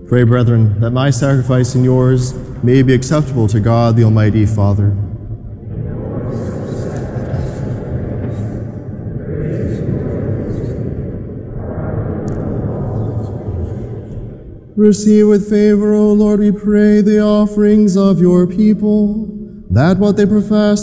Pray, brethren, that my sacrifice and yours may be acceptable to God, the Almighty Father. Receive with favor, O Lord, we pray, the offerings of your people, that what they profess